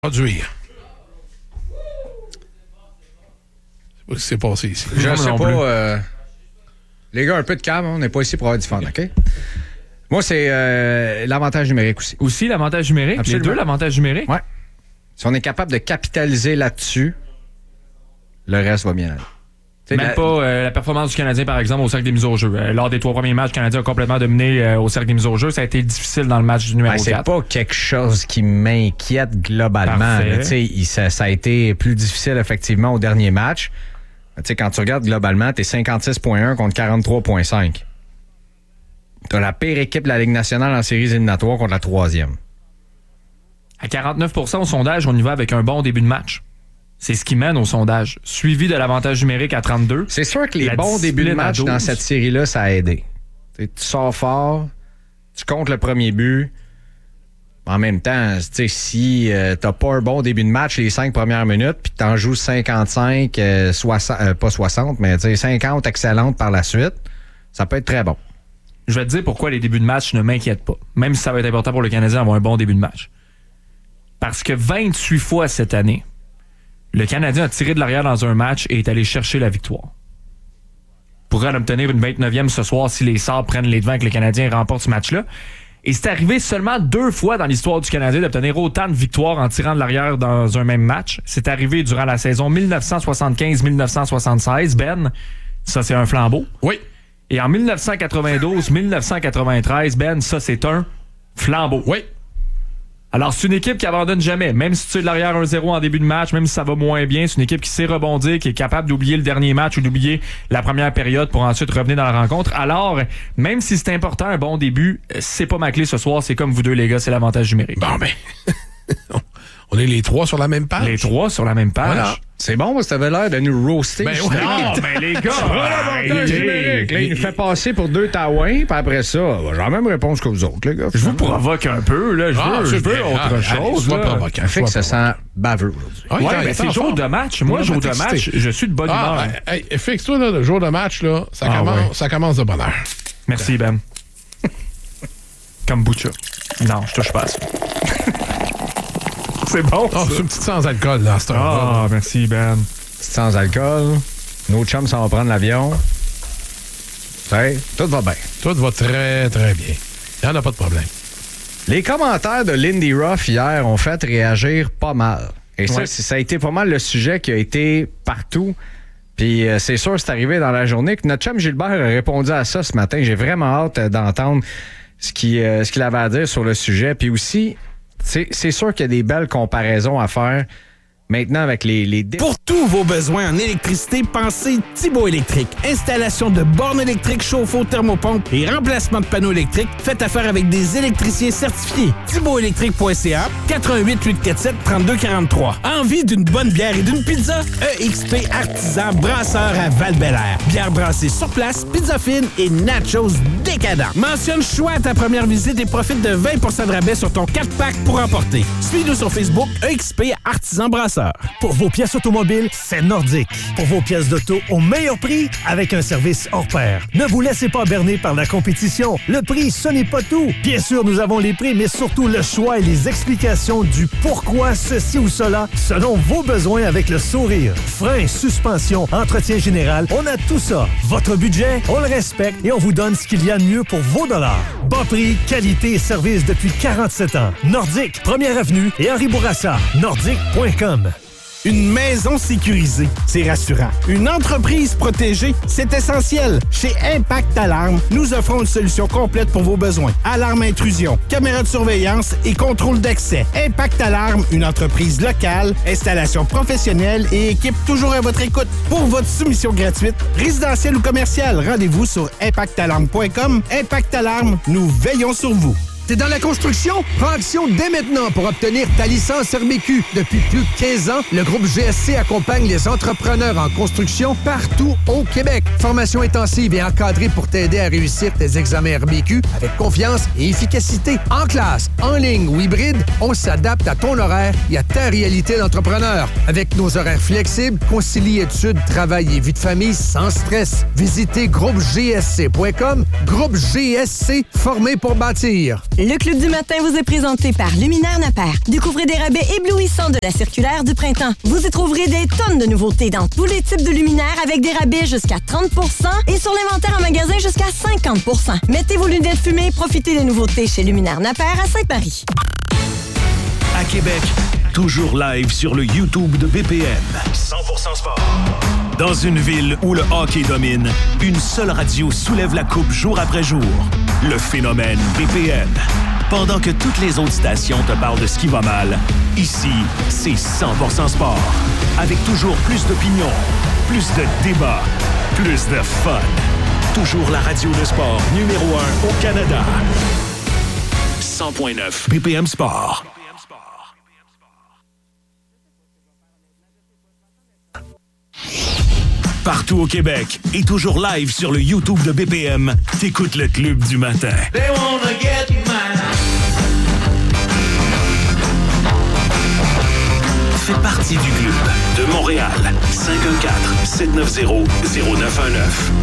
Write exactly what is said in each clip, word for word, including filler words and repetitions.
Produire. Je sais pas ce qui s'est passé ici. Je ne sais pas. Euh, les gars, un peu de calme, on n'est pas ici pour avoir du fun, OK? Moi, c'est euh, l'avantage numérique aussi. Aussi l'avantage numérique? Absolument. Les deux, l'avantage numérique? Oui. Si on est capable de capitaliser là-dessus, le reste va bien aller. T'sais, Même la... pas euh, la performance du Canadien, par exemple, au cercle des mises au jeu. Euh, lors des trois premiers matchs, le Canadien a complètement dominé euh, au cercle des mises au jeu. Ça a été difficile dans le match du numéro ben, c'est quatre. C'est pas quelque chose qui m'inquiète globalement. Là, il, ça, ça a été plus difficile, effectivement, au dernier match. T'sais, quand tu regardes globalement, t'es cinquante-six virgule un contre quarante-trois virgule cinq. T'as la pire équipe de la Ligue nationale en séries éliminatoires contre la troisième. À quarante-neuf pour cent au sondage, on y va avec un bon début de match. C'est ce qui mène au sondage. Suivi de l'avantage numérique à trente-deux. C'est sûr que les bons débuts de match dans cette série-là, ça a aidé. T'sais, tu sors fort, tu comptes le premier but. En même temps, si euh, t'as pas un bon début de match les cinq premières minutes, puis t'en joues cinquante-cinq, euh, soixante, euh, pas soixante, mais cinquante excellentes par la suite, ça peut être très bon. Je vais te dire pourquoi les débuts de match ne m'inquiètent pas. Même si ça va être important pour le Canadien d'avoir un bon début de match. Parce que vingt-huit fois cette année, le Canadien a tiré de l'arrière dans un match et est allé chercher la victoire. Pourrait en obtenir une vingt-neuvième ce soir si les Sabres prennent les devants et que le Canadien remporte ce match-là. Et c'est arrivé seulement deux fois dans l'histoire du Canadien d'obtenir autant de victoires en tirant de l'arrière dans un même match. C'est arrivé durant la saison dix-neuf cent soixante-quinze dix-neuf cent soixante-seize. Ben, ça c'est un flambeau. Oui. Et en dix-neuf cent quatre-vingt-douze dix-neuf cent quatre-vingt-treize, Ben, ça c'est un flambeau. Oui. Alors, c'est une équipe qui abandonne jamais. Même si tu es de l'arrière un zéro en début de match, même si ça va moins bien, c'est une équipe qui sait rebondir, qui est capable d'oublier le dernier match ou d'oublier la première période pour ensuite revenir dans la rencontre. Alors, même si c'est important, un bon début, c'est pas ma clé ce soir. C'est comme vous deux, les gars, c'est l'avantage numérique. Bon, ben, on est les trois sur la même page. Les trois sur la même page. Voilà. C'est bon, parce que t'avais l'air de nous roaster. Ben oui, non, ben les gars, l'avantage numérique. Là, il nous fait passer pour deux taouins, puis après ça, j'ai la même réponse que vous autres, les gars. Je vous provoque un peu, là. Je ah, veux, je veux autre ah, chose. Sois provoquant. Fait que ça sent baveux. Oui, ouais, ben c'est jour de match. Moi, jour de match, je suis de bonne ah, humeur. Ben, hey, fixe-toi, là, le jour de match, là, ça, ah, commence, ouais. ça commence de bonne heure. Merci, Ben. Kombucha. Non, je touche pas à ça. C'est bon, oh, c'est une petite sans-alcool, là, c'est un Ah, merci, Ben. Sans alcool. Nos chums s'en vont prendre l'avion. Hey, tout va bien. Tout va très, très bien. Il n'y en a pas de problème. Les commentaires de Lindy Ruff hier ont fait réagir pas mal. Et ça, ouais. ça a été pas mal le sujet qui a été partout. Puis euh, c'est sûr, c'est arrivé dans la journée que notre chum Gilbert a répondu à ça ce matin. J'ai vraiment hâte d'entendre ce qu'il, euh, ce qu'il avait à dire sur le sujet. Puis aussi, c'est, c'est sûr qu'il y a des belles comparaisons à faire. Maintenant, avec les, les... Pour tous vos besoins en électricité, pensez Thibaut Électrique. Installation de bornes électriques, chauffe-eau, thermopompe et remplacement de panneaux électriques. Faites affaire avec des électriciens certifiés. thibaut électrique point c a, quatre un huit, huit quatre sept, trois deux quatre trois. Envie d'une bonne bière et d'une pizza? E X P Artisan Brasseur à Val-Bélair. Bière brassée sur place, pizza fine et nachos décadents. Mentionne choix à ta première visite et profite de vingt pour cent de rabais sur ton quatre pack pour emporter. Suis-nous sur Facebook, E X P Artisan Brasseur. Pour vos pièces automobiles, c'est Nordic. Pour vos pièces d'auto au meilleur prix, avec un service hors pair. Ne vous laissez pas berner par la compétition. Le prix, ce n'est pas tout. Bien sûr, nous avons les prix, mais surtout le choix et les explications du pourquoi ceci ou cela, selon vos besoins avec le sourire. Frein, suspension, entretien général, on a tout ça. Votre budget, on le respecte et on vous donne ce qu'il y a de mieux pour vos dollars. Bas prix, qualité et service depuis quarante-sept ans. Nordic, première avenue et Henri Bourassa. Nordic point com. Une maison sécurisée, c'est rassurant. Une entreprise protégée, c'est essentiel. Chez Impact Alarme, nous offrons une solution complète pour vos besoins. Alarme intrusion, caméra de surveillance et contrôle d'accès. Impact Alarme, une entreprise locale, installation professionnelle et équipe toujours à votre écoute. Pour votre soumission gratuite, résidentielle ou commerciale, rendez-vous sur impact alarme point com. Impact Alarme, nous veillons sur vous. T'es dans la construction? Prends action dès maintenant pour obtenir ta licence R B Q. Depuis plus de quinze ans, le groupe G S C accompagne les entrepreneurs en construction partout au Québec. Formation intensive et encadrée pour t'aider à réussir tes examens R B Q avec confiance et efficacité. En classe, en ligne ou hybride, on s'adapte à ton horaire et à ta réalité d'entrepreneur. Avec nos horaires flexibles, concilie études, travail et vie de famille sans stress. Visitez groupe g s c point com. Groupe G S C, formé pour bâtir. Le Club du matin vous est présenté par Luminaire Napper. Découvrez des rabais éblouissants de la circulaire du printemps. Vous y trouverez des tonnes de nouveautés dans tous les types de luminaires avec des rabais jusqu'à trente pour cent et sur l'inventaire en magasin jusqu'à cinquante pour cent. Mettez vos lunettes fumées et profitez des nouveautés chez Luminaire Napper à Saint-Marie. À Québec, toujours live sur le YouTube de B P M. cent pour cent sport. Dans une ville où le hockey domine, une seule radio soulève la coupe jour après jour. Le phénomène B P M. Pendant que toutes les autres stations te parlent de ce qui va mal, ici, c'est cent pour cent sport. Avec toujours plus d'opinions, plus de débats, plus de fun. Toujours la radio de sport numéro un au Canada. cent point neuf B P M Sport. Partout au Québec et toujours live sur le YouTube de B P M, t'écoutes le Club du matin. They wanna get mine. Fais partie du Club de Montréal. cinq un quatre, sept neuf zéro, zéro neuf un neuf.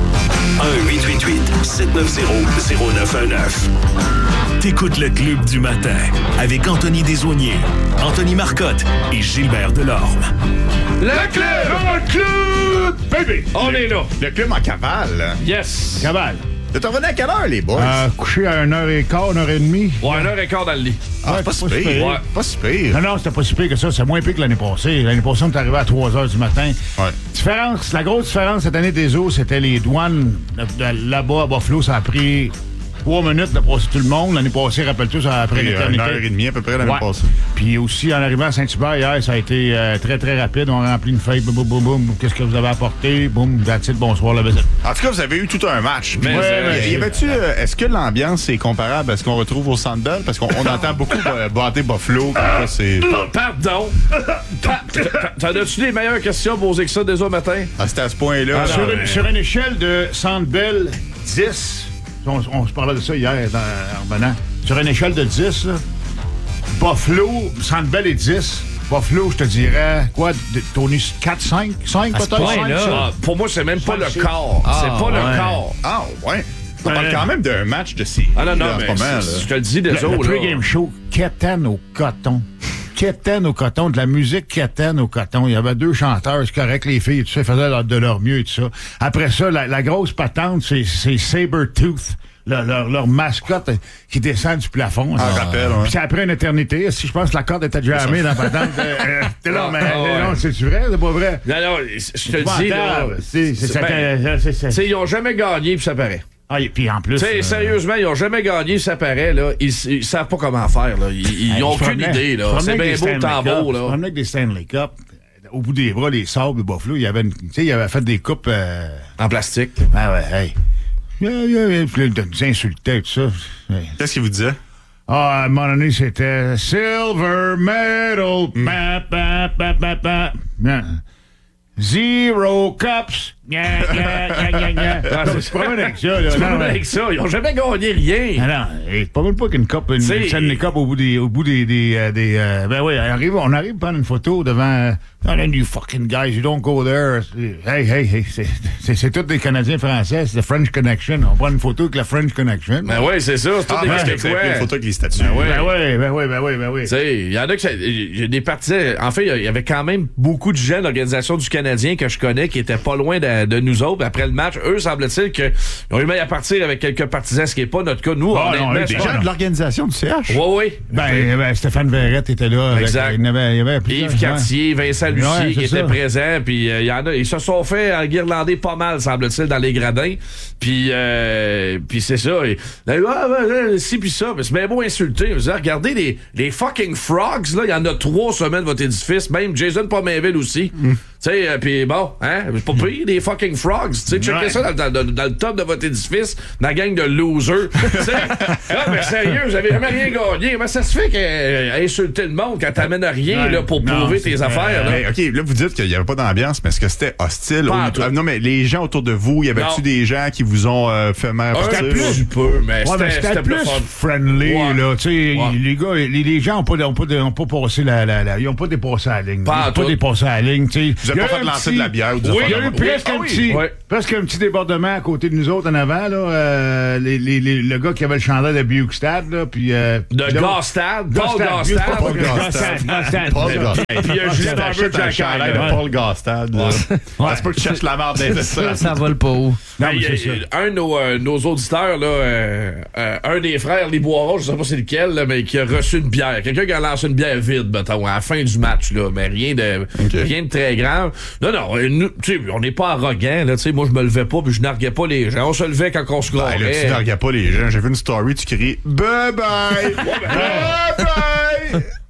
un huit huit huit, sept neuf zéro, zéro neuf un neuf. T'écoutes le Club du matin avec Anthony Desaulniers, Anthony Marcotte et Gilbert Delorme. Le club! Le club! Baby! On le, est là. Le club en cavale. Yes. Cavale. T'es revenu à quelle heure, les boys? Euh, couché à une heure et quart, une heure et demie. Ouais, une heure et quart dans le lit. Ah, ouais, c'est pas si pire. pire. Ouais. Pas si pire. Non, non, c'était pas si pire que ça. C'est moins pire que l'année passée. L'année passée, on est arrivé à trois heures du matin. Ouais. Différence, la grosse différence cette année des eaux, c'était les douanes. Là-bas, à Buffalo, ça a pris trois minutes de passer tout le monde. L'année passée, rappelle-toi, ça a pris une éternité. Une heure et demie à peu près l'année ouais. passée. Puis aussi, en arrivant à Saint-Hubert hier, ça a été euh, très, très rapide. On a rempli une feuille, boum, boum, boum, boum. Qu'est-ce que vous avez apporté? Boum, that's it, bonsoir, la visite. En tout cas, vous avez eu tout un match. Mais ouais, euh, y avait-tu, euh, est-ce que l'ambiance est comparable à ce qu'on retrouve au Centre Bell? Parce qu'on on entend beaucoup euh, battre Buffalo. Là, c'est... Pardon. T'en as-tu des meilleures questions posées que ça dès au matin? Ah, c'était à ce point-là. Ah, là, sur, euh... une, sur une échelle de Centre Bell dix, on, on se parlait de ça hier dans, en revenant. Sur une échelle de dix, là, Buffalo, Centre Bell est dix. Buffalo, je te dirais, quoi, Tony, quatre, cinq, cinq peut-être? Ah, pour moi, c'est même pas le quart. Ah, c'est pas ouais. le quart. Ah, ouais. On parle quand même d'un match de série. Ah non, non, là, en mais ce moment, c'est, là. je te le dis des Le, autres. le pre-game show, Keten au coton. Keten au coton, de la musique Keten au coton. Il y avait deux chanteurs, c'est correct, les filles, tout ça, ils faisaient de leur mieux et tout ça. Après ça, la, la grosse patente, c'est, c'est Sabertooth. Leur, leur, leur mascotte qui descend du plafond. Ah, je rappelle, ouais. Puis c'est après une éternité. Si je pense que la corde était déjà armée dans la patente. Euh, t'es là, mais ah, ouais. non, c'est-tu vrai? C'est pas vrai? Non, non, je te le dis, là. C'est, c'est, c'est, ben, c'est, c'est, c'est. ils ont jamais gagné, puis ça paraît. Ah, et puis en plus. Tu sais, euh, sérieusement, ils ont jamais gagné, ça paraît, là. Ils, ils savent pas comment faire, là. Ils, ils hey, ont aucune promenais, idée, là. C'est bien beau le tambour, là. Je promenais avec des Stanley Cup. Au bout des bras, les sables de Buffalo, il y avait une, tu sais, il avait fait des coupes. Euh... En plastique. Ah ouais, hey. Il nous insultait, tout ça. Qu'est-ce qu'il vous disait? Ah, à un moment donné, c'était Silver Medal. Mm. Ba, ba, ba, ba, ba. Yeah. Zero cups. Yeah, yeah, yeah, yeah, yeah. Ah, c'est pas mal avec ça, là. C'est pas Non, mal ouais. avec ça. Ils ont jamais gagné rien. Ah non, c'est pas même pas qu'une coupe, une, T'sais, une Stanley Cup au bout des, au bout des, des, euh, des euh, ben oui, on arrive, on arrive à prendre une photo devant, euh, oh, you fucking guys, you don't go there. Hey, hey, hey, c'est, c'est, c'est tous des Canadiens français, c'est the French Connection. On prend une photo avec la French Connection. Ben oui, c'est ça, c'est tout Ah, des ben, Québécois. vous avez pris une photo avec les statues. Ben oui. Ben oui, ben oui, ben oui, ben oui. Tu sais, il y en a que il y a des partisans. En fait, il y avait quand même beaucoup de gens de l'organisation du Canadien que je connais qui étaient pas loin de, de nous autres. Après le match, eux, semble-t-il qu'ils ont eu mal à partir avec quelques partisans, ce qui n'est pas notre cas. Nous, Ah, on non, est Des gens de l'organisation du C H? Oui, oui. Ben, ben, Stéphane Verrette était là. Avec, Exact. il y avait, il y avait plusieurs, Yves Cartier, Vincent Lucier Ouais, qui c'est étaient ça. présents. Puis il y en a, ils se sont fait enguirlander pas mal, semble-t-il, dans les gradins. Puis euh, puis c'est ça. Et, là, ah, ben, si puis ça, mais c'est bien beau insulter. Vous avez regardez les, les fucking frogs, là, il y en a trois sommets de votre édifice, même Jason Pominville aussi. Mm. Tu sais, euh, puis bon, hein, pas pire, les fucking frogs. Tu sais, checkez Ouais. ça dans, dans, dans le top de votre édifice, dans la gang de losers. Tu sais, ah, mais sérieux, vous avez jamais rien gagné. Comment ça se fait qu'insulter le monde quand t'amènes à rien Ouais. là, pour Non, prouver c'est tes vrai. affaires? Là? Mais, OK, là, vous dites qu'il n'y avait pas d'ambiance, mais est-ce que c'était hostile? Pas Ou- en tout. Ah, non, mais les gens autour de vous, y avait-tu Non. des gens qui vous ont euh, fait mal Un partir? petit peu, mais Ouais, c'était, mais c'était c'était plus fun. friendly, Ouais. là. Tu sais, Ouais. les gars, les, les gens n'ont pas, ont pas, ont pas passé la, la, la, ils ont pas dépassé la ligne. Pas ils en ont pas tout. dépassé la ligne, tu sais. Vous Il y avez a pas fait un lancer petit- de la bière ou du Oui, affaires il y a eu de même. presque Ah un oui. petit. Ouais. Presque un petit débordement à côté de nous autres en avant, là. Euh, les, les, les, le gars qui avait le chandail de Bukestad, là, puis... Euh, de Gastad, Paul Gastad. Paul Gastad. Paul Gastad. Puis il y a Julien Barber un chandail de Paul Gastad. C'est pas que tu cherches la merde des ça. Ça vole pas haut. Non, il y a, un de nos, euh, nos auditeurs, là, euh, euh, un des frères, les Boiron, je sais pas c'est lequel, là, mais qui a reçu une bière. Quelqu'un qui a lancé une bière vide, mettons, à la fin du match, là, mais rien de, okay. rien de très grave. Non, non, nous, on n'est pas arrogants, là, tu sais, moi je me levais pas puis je narguais pas les gens. On se levait quand on se croirait. Ben, là, tu narguais pas les gens. J'ai vu une story, tu criais « Bye bye! Bye bye! »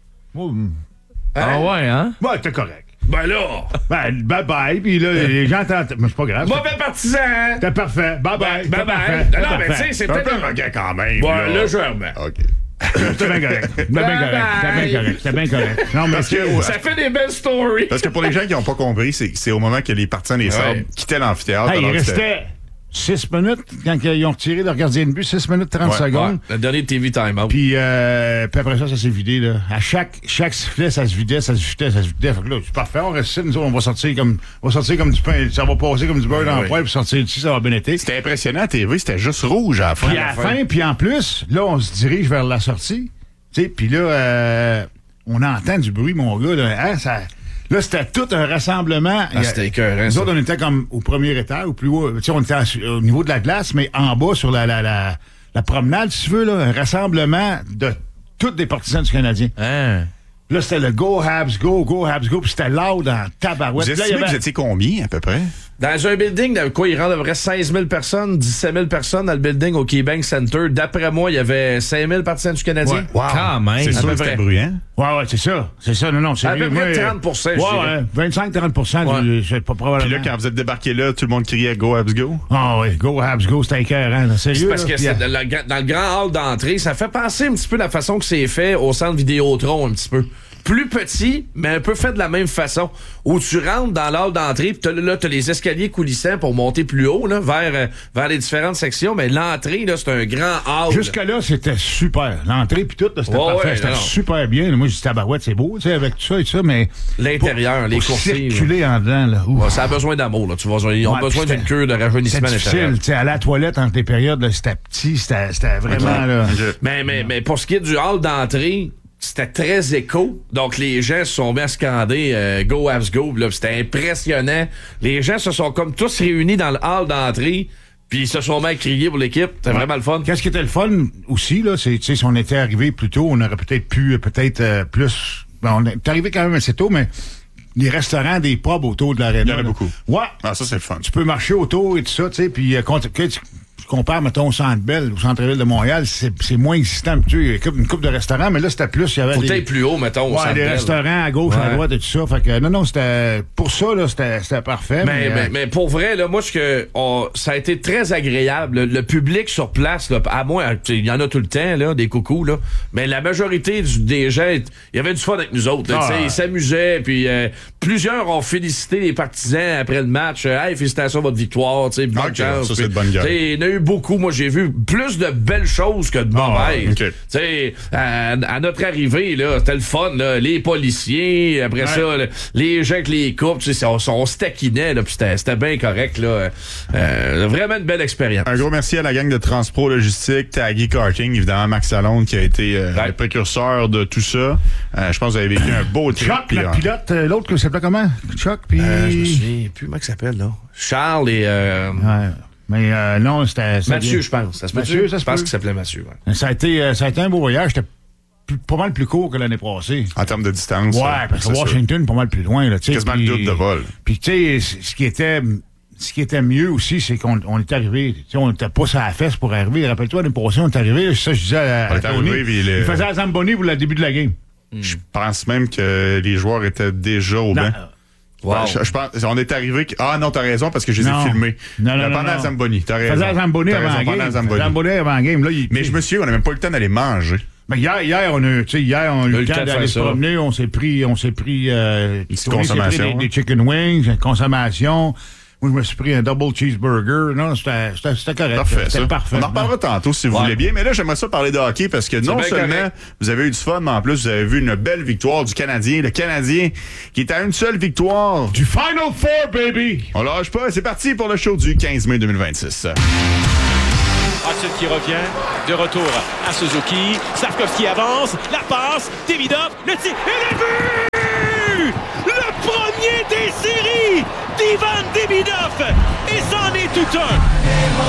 Ah ouais, hein? Ouais, t'es correct. Ben là! Ben, bye bye, puis là, les gens t'entendent. Mais c'est pas grave. Mauvais partisan! T'es parfait. Bye bye. Bye bye. Non, mais tu sais, c'est peut-être un peu quand même. Ouais, légèrement. OK. C'était bien correct. C'était bien correct. C'était bien correct. C'était bien correct. Non, mais que, ça fait des belles stories. Parce que pour les gens qui n'ont pas compris, c'est, c'est au moment que les partisans des Sabres ouais. quittaient l'amphithéâtre. Hey, il restait six minutes quand ils ont retiré leur gardien de but, six minutes trente ouais, secondes. Ouais. Le dernier T V time-out. Puis, euh, puis après ça, ça s'est vidé. Là. À chaque, chaque sifflet, ça se vidait, ça se vidait, ça se vidait. Fait que là, c'est parfait, on reste ici, nous autres, on va sortir comme, on va sortir comme du pain, ça va passer comme du beurre dans le poêle, puis sortir d'ici, ça va bien été. C'était impressionnant à T V, c'était juste rouge à la fin. Puis à la fin, puis en plus, là, on se dirige vers la sortie. Tu sais, puis là, euh, on entend du bruit, mon gars. Là, hein, ça, là c'était tout un rassemblement. Ah, c'était écœurant. Nous autres, on était comme au premier étage, au plus haut. Tu sais, on était à, au niveau de la glace, mais en bas, sur la, la, la, la promenade, si tu veux, là, un rassemblement de tous les partisans du Canadien. Hein? Là, c'était le Go Habs Go, Go Habs Go, puis c'était loud en tabarouette. Vous estimez là, avait... que vous étiez combien, à peu près? Dans un building, de quoi, il rentre à peu près seize mille personnes, dix-sept mille personnes dans le building au KeyBank Center. D'après moi, il y avait cinq mille partisans du Canadien. Ouais. Wow. Quand même. C'est sûr que c'était bruyant. Ouais, ouais, c'est ça. C'est ça, non, non. C'est à peu près trente pour cent, je ouais, ouais, vingt-cinq à trente pour cent, ouais. C'est pas probablement. Puis là, quand vous êtes débarqué là, tout le monde criait Go Habs Go. Ah oui, Go Habs Go, c'était écœurant. Sérieux. C'est parce là, que c'est dans, le, dans le grand hall d'entrée, ça fait penser un petit peu la façon que c'est fait au centre Vidéotron, un petit peu. Plus petit, mais un peu fait de la même façon. Où tu rentres dans l'hall d'entrée, puis là, t'as les escaliers coulissants pour monter plus haut, là, vers, euh, vers les différentes sections. Mais l'entrée, là, c'est un grand hall. Jusque-là, c'était super. L'entrée, puis tout, là, c'était oh, parfait. Ouais, c'était non. super bien. Moi, je dis tabarouette, c'est beau, tu sais, avec tout ça et tout ça, mais. L'intérieur, pour, les pour coursiers. circuler en dedans, là. Ouais, ça a besoin d'amour, là. Tu vois, ils ont ouais, besoin d'une cure de rajeunissement à l'intérieur. Tu sais, aller à la toilette entre les périodes, là, c'était petit, c'était, c'était vraiment, okay. là. Mais, mais, mais pour ce qui est du hall d'entrée, c'était très écho. Donc, les gens se sont mis à scander euh, Go Habs Go. Là, c'était impressionnant. Les gens se sont comme tous réunis dans le hall d'entrée. Puis ils se sont mis à crier pour l'équipe. C'était ouais. vraiment le fun. Qu'est-ce qui était le fun aussi, là, c'est, tu sais, si on était arrivé plus tôt, on aurait peut-être pu, peut-être euh, plus... Ben, on est arrivé quand même assez tôt, mais les restaurants, des pubs autour de l'aréna. Il y en a beaucoup. Ouais. Ah, ça, c'est le fun. Tu peux marcher autour et tout ça, tu sais, puis euh, quand tu compares, mettons, au Centre Bell, au Centre-Ville de Montréal, c'est, c'est moins existant. Tu sais, une coupe de restaurants, mais là, c'était plus... Il y avait faut des, être plus haut, mettons, au ouais, Centre des Bell. restaurants à gauche, ouais. à droite et tout ça. Fait que, non, non, c'était... Pour ça, là, c'était, c'était parfait. Mais, mais, mais, euh, mais pour vrai, là, moi, ce que on, ça a été très agréable. Le, le public sur place, là, à moins, il y en a tout le temps, là, des coucous, là. Mais la majorité du, des gens, il y avait du fun avec nous autres. Là, ah, ouais. Ils s'amusaient, puis euh, plusieurs ont félicité les partisans après le match. Hey, félicitations à votre victoire, tu sais, bonne okay, chance. Ça, c'est de bonne gueule. Il y en a eu beaucoup. Moi, j'ai vu plus de belles choses que de mauvaises. Ah, okay. Tu sais, à, à notre arrivée, là, c'était le fun, là, les policiers, après ouais. ça, là, les gens avec les coupes, tu sais, on, on se taquinait, là, puis c'était, c'était bien correct, là. Euh, vraiment une belle expérience. Un gros merci à la gang de Transpro Logistique, Taggy Karting, évidemment, Max Salonde, qui a été euh, ouais. le précurseur de tout ça. Euh, je pense que vous avez vécu un beau trip. Chuck, le pilote, euh, l'autre, ça s'appelait comment? Chuck, puis... Euh, je me souviens plus, comment il s'appelle, là? Charles et... Euh... Ouais. Mais euh, non, c'était... Mathieu, je pense. Ça se Mathieu, ça se Je pense qu'il s'appelait Mathieu. Ouais. Ça, a été, euh, ça a été un beau voyage. C'était plus, pas mal plus court que l'année passée. En termes de distance. Ouais, là, parce que Washington, pas mal plus loin. Là, quasiment le double de vol. Puis, tu sais, ce qui était... Ce qui était mieux aussi, c'est qu'on on est arrivé. On n'était pas sur la fesse pour arriver. Rappelle-toi, l'année passée, on est arrivé. Ça, je disais à, à Tony. Arrivé, il, il faisait la Zamboni pour le début de la game. Je pense même que les joueurs étaient déjà au banc. Wow. Je, je pense, on est arrivé. Que, ah non, t'as raison parce que je les ai filmés. Non, non, pendant non, la Zamboni. T'as raison. Faisait la Zamboni avant la game. Zamboni. Zamboni avant la game. Là, il, mais je me souviens, on n'a même pas eu le temps d'aller manger. Mais hier, hier, on a, tu sais, hier, on a eu le temps d'aller se promener. On s'est pris, on s'est pris, euh, une petite consommation. Des, des chicken wings, une consommation. Moi, je me suis pris un double cheeseburger. Non, c'était, c'était, c'était correct. Parfait, c'était ça. parfait. On en reparlera tantôt si vous Ouais. voulez bien. Mais là, j'aimerais ça parler de hockey parce que non bien seulement correct. vous avez eu du fun, mais en plus, vous avez vu une belle victoire du Canadien. Le Canadien qui est à une seule victoire. Du Final Four, baby! On lâche pas. C'est parti pour le show du quinze mai deux mille vingt-six. Hudson qui revient, de retour à Suzuki. Slavkovski avance, la passe, Davidoff, le tir et le but! Le premier des séries d'Ivan Davidoff! Et c'en est tout un!